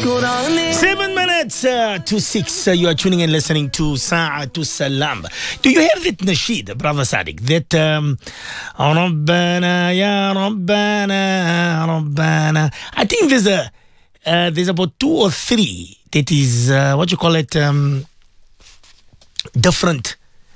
7 minutes to 6. You are tuning and listening to Sa'atu Salam. Do you have that nasheed, Brother Sadiq? That Rabbana ya Rabbana Rabbana. I think there's about 2 or 3 that is what you call it, different.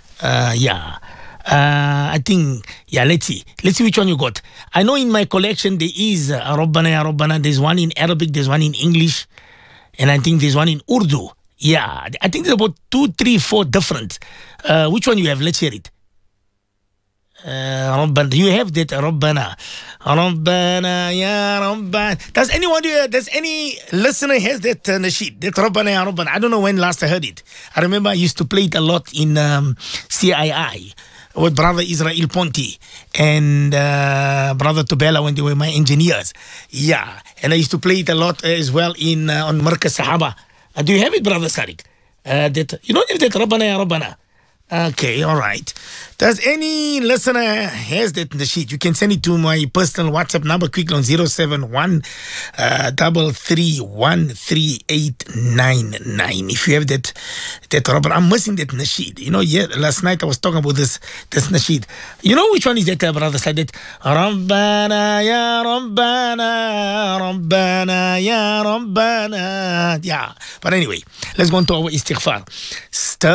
I think, let's see which one you got. I know in my collection there is Rabbana ya Rabbana. There's one in Arabic, there's one in English, and I think there's one in Urdu. Yeah, I think there's about 2, 3, 4 different. Which one you have? Let's hear it. Rabbana. You have that Rabbana. Rabbana ya Rabbana. Does any listener has that nasheed? That Rabbana ya Rabbana. I don't know when last I heard it. I remember I used to play it a lot in CII with Brother Israel Ponti and Brother Tubela when they were my engineers. Yeah, and I used to play it a lot as well in on Markaz Sahaba. Do you have it, Brother Sadiq? That you don't have that Rabbana ya Rabbana. Okay, all right. Does any listener has that nasheed? You can send it to my personal WhatsApp number quickly on 071 3313899. If you have that Rabbana, I'm missing that nasheed. You know, last night I was talking about this nasheed. You know which one is that, Brother said it? Rabbana ya Rabbana Rabbana ya Rabbana. Yeah. But anyway, let's go on to our istighfar.